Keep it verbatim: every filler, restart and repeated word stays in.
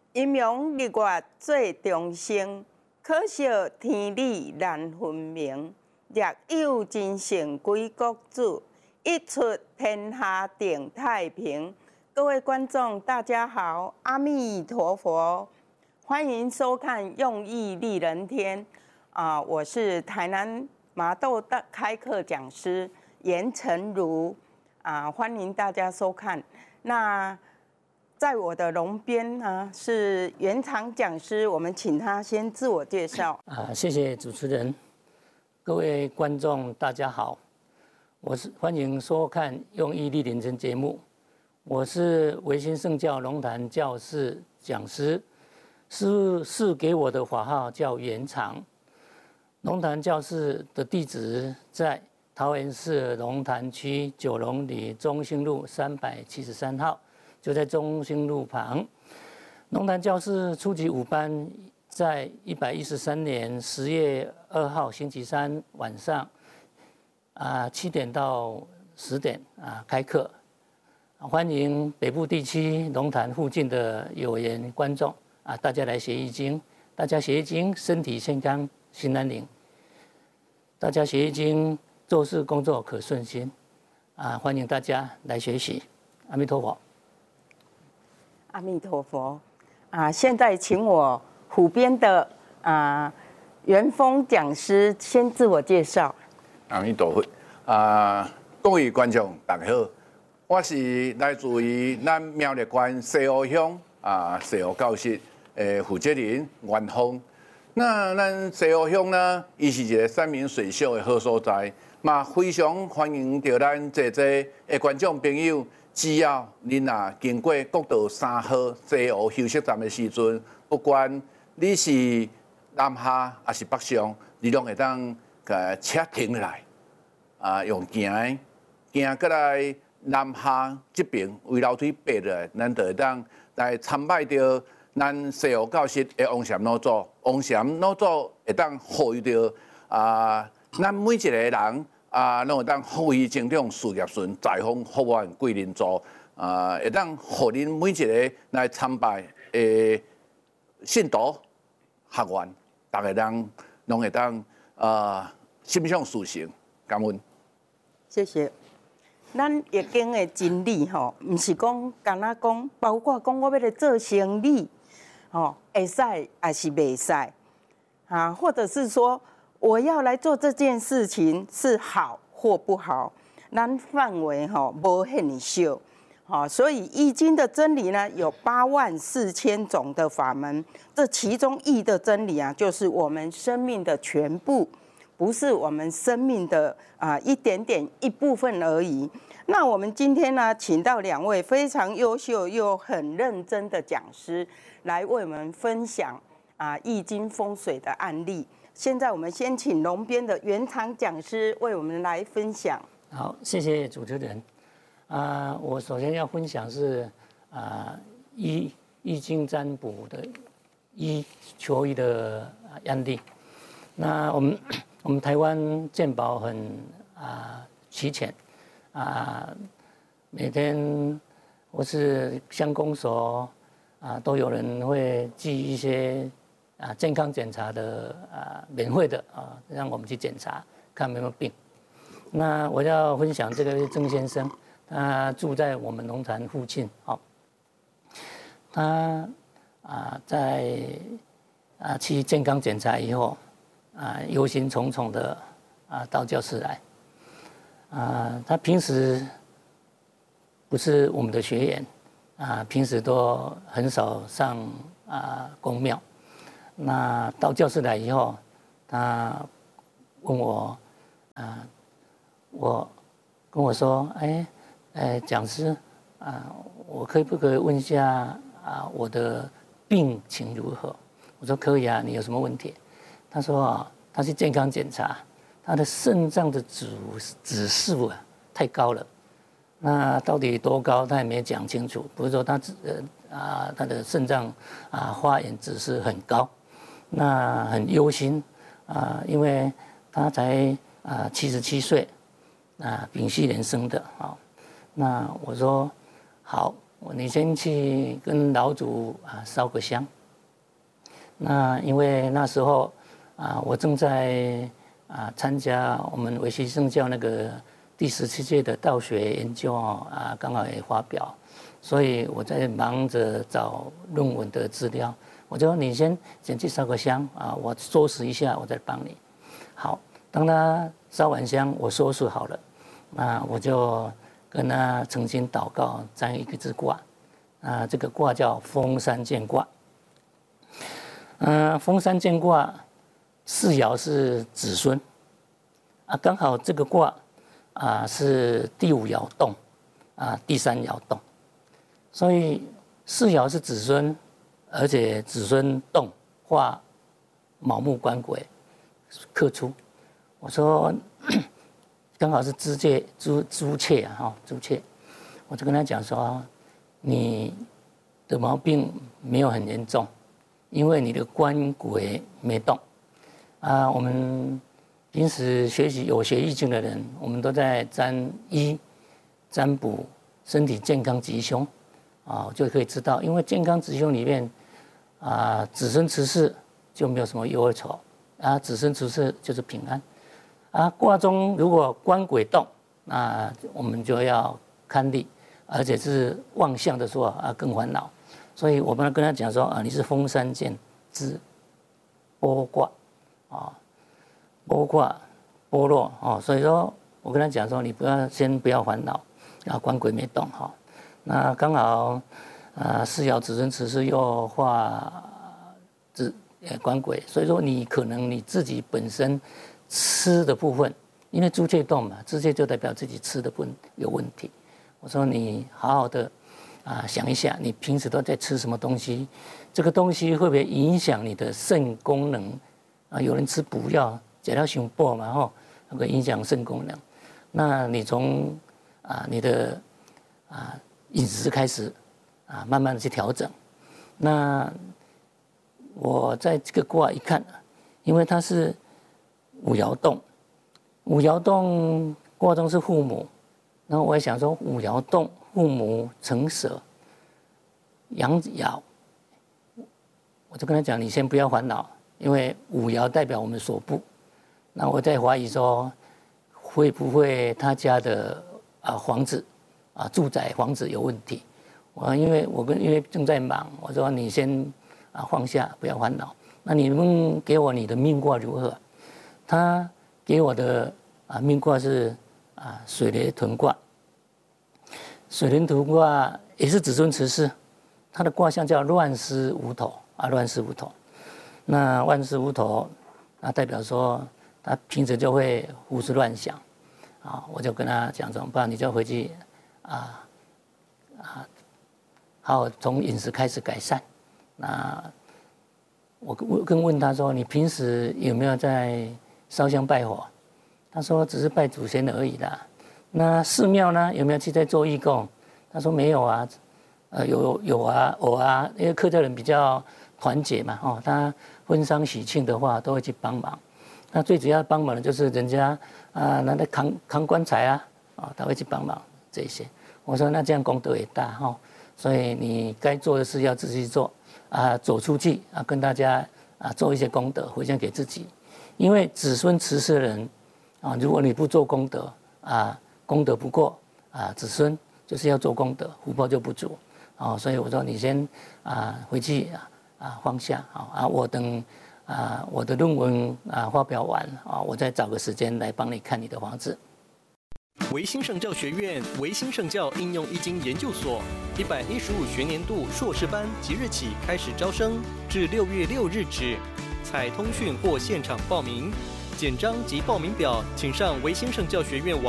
阴阳日月最中生，可惜天理难分明。若有真圣归国主，一出天下定太平。各位观众，大家好，阿弥陀佛，欢迎收看《用意利人天》啊、我是台南麻豆大开课讲师严成如啊、欢迎大家收看。那在我的龙边呢是原厂讲师，我们请他先自我介绍。 啊，谢谢主持人，各位观众大家好，我是欢迎收看《用意利人天》节目，我是维新圣教龙潭教室讲师，师是给我的法号叫元常，龙潭教室的地址在桃园市龙潭区九龙里中兴路三百七十三号。就在中兴路旁，龙潭教室初级五班在一百一十三年十月二号星期三晚上，啊七点到十点啊开课，欢迎北部地区龙潭附近的有缘观众啊，大家来学易经，大家学易经身体健康心安宁，大家学易经做事工作可顺心，啊欢迎大家来学习，阿弥陀佛。 阿弥陀佛啊！现在请我虎边的啊元丰讲师先自我介绍。 阿弥陀佛啊！各位观众大家好，我是来自于咱苗栗县西湖乡啊西湖教室诶负责人元丰。那咱西湖乡呢，伊是一个山明水秀的好所在，嘛非常欢迎着咱这这的观众朋友。只要恁若经过国道三号西湖休息站的时阵，不管你是南下还是北上，你拢会当个车停下来，啊，用行的行过来南下这边围楼梯爬落来，咱就会当来参拜着咱西湖教室的王禅老祖。王禅老祖会当呼吁着啊，咱每一个人。啊，拢会当富裕成长、事业顺、财丰福源、贵人助。啊，会当互恁每一个来参拜诶信徒学员，大家人拢会当啊心想事成，感恩。 谢谢。咱易经的真理吼，毋是讲干那讲，包括讲我要来做生意，吼，会使还是袂使啊？或者是说。我要来做这件事情是好或不好，咱范围哈无很小，好，所以易经的真理呢有八万四千种的法门，这其中易的真理啊，就是我们生命的全部，不是我们生命的啊一点点一部分而已。那我们今天呢，请到两位非常优秀又很认真的讲师来为我们分享啊易经风水的案例。现在我们先请龙边的原厂讲师为我们来分享。 好，谢谢主持人。啊、呃，我首先要分享是啊易易经占卜的易求医的案例。那我们我们台湾健保很啊、呃、齐全啊、呃，每天或是乡公所啊、呃、都有人会寄一些。啊，健康检查的啊，免费的啊，让我们去检查，看有没有病。那我要分享这个郑先生，他住在我们龙潭附近，好，他啊在啊去健康检查以后，啊忧心忡忡的啊到教室来，啊他平时不是我们的学员，啊平时都很少上啊公庙。那到教室来以后，他问我，啊，我跟我说，哎，哎，讲师啊，我可以不可以问一下啊，我的病情如何？我说可以啊，你有什么问题？他说啊，他去健康检查，他的肾脏的指指数啊太高了，那到底多高他也没讲清楚。不是说他呃啊他的肾脏啊发炎指数很高。那很忧心啊，因为他才啊七十七岁，啊丙戌年生的啊。那我说好， 你先去跟老祖啊烧个香。那因为那时候啊，我正在啊参加我们维系圣教那个第十七届的道学研究啊，刚好也发表，所以我在忙着找论文的资料。我就说你先先去烧个香啊，我收拾一下，我再帮你。好，当他烧完香，我收拾好了，那我就跟他诚心祷告，占一个字卦。啊，这个卦叫封山见卦。嗯、呃，封山见卦，四爻是子孙，啊，刚好这个卦啊是第五爻动，啊第三爻动，所以四爻是子孙，而且子孙动化卯木官鬼克出。我说刚好是朱雀朱朱雀啊，哈朱雀，我就跟他讲说。你的毛病没有很严重，因为你的官鬼没动啊。我们平时学习有学易经的人，我们都在占医、占卜身体健康吉凶啊，就可以知道，因为健康吉凶里面啊，子孙持世就没有什么忧愁啊，子孙持世就是平安啊。卦中如果官鬼动，那我们就要看厉。而且是望相的时候啊，更烦恼，所以我们跟他讲说啊，你是封山见之剥卦啊，剥卦剥落哦，所以说我跟他讲说，你不要先不要烦恼，然后官鬼没动哈，那刚好啊四爻子孙持世又化子呃官鬼，所以说你可能你自己本身吃的部分，因为朱雀动嘛，朱雀就代表自己吃的部分有问题。我说你好好的啊想一下，你平时都在吃什么东西？这个东西会不会影响你的肾功能？啊，有人吃补药，解到胸部嘛，吼，会影响肾功能。那你从啊你的啊饮食开始啊，慢慢的去调整。那我在这个卦一看，因为它是五爻动，五爻动卦中是父母。然后我也想说，五爻动，父母成舍，阳爻，我就跟他讲，你先不要烦恼，因为五爻代表我们所部。那我在怀疑说，会不会他家的啊房子啊住宅房子有问题？我因为我跟因为正在忙，我说你先啊放下，不要烦恼。那你们给我你的命卦如何？他给我的啊命卦是。啊，水雷屯卦，水雷屯卦也是子孙持世，它的卦象叫乱丝无头啊，乱丝无头。那乱丝无头，那代表说他平时就会胡思乱想啊。我就跟他讲怎么办？你就回去啊啊，好从饮食开始改善。那我跟问他说，你平时有没有在烧香拜火？他说只是拜祖先而已啦。那寺庙呢，有没有去在做义工？他说没有啊，呃有有啊，我啊，因为客家人比较团结嘛，哦，他婚丧喜庆的话都会去帮忙。那最主要帮忙的就是人家啊，拿来扛扛棺材啊，啊、哦，他会去帮忙这些。我说那这样功德也大哈、哦，所以你该做的事要自己做啊，走出去啊，跟大家啊做一些功德，回向给自己。因为子孙持世的人。啊，如果你不做功德啊，功德不过啊，子孙就是要做功德，福报就不足啊，所以我说你先啊回去啊啊放下啊，我等啊我的论文啊发表完啊，我再找个时间来帮你看你的房子。 维新圣教学院维新圣教应用易经研究所一百一十五学年度硕士班即日起开始招生，至六月六日止，采通讯或现场报名。简章及报名表，请上维新圣教学院网。